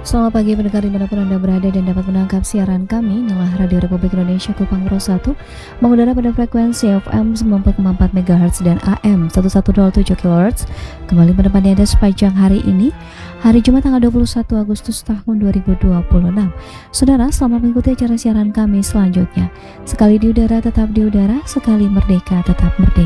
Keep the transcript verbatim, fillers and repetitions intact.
Selamat pagi pendengar dimanapun Anda berada dan dapat menangkap siaran kami. Inilah Radio Republik Indonesia Kupang Pro satu mengudara pada frekuensi F M sembilan puluh koma empat megahertz dan A M seribu seratus tujuh kilohertz. Kembali menemani Anda sepanjang hari ini, hari Jumat tanggal dua puluh satu Agustus tahun dua ribu dua puluh enam. Saudara, selamat mengikuti acara siaran kami selanjutnya. Sekali di udara tetap di udara, sekali merdeka tetap merdeka.